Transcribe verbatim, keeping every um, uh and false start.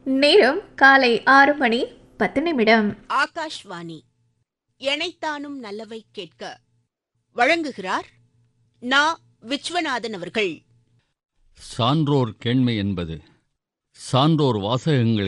நேரம் காலை ஆறு மணி பத்து நிமிடம். ஆகாஷ்வாணி எனைத்தானும் நல்லவை கேட்க வழங்குகிறார் நா. விஸ்வநாதன் அவர்கள். சான்றோர் கேண்மை என்பது சான்றோர் வாசகங்களை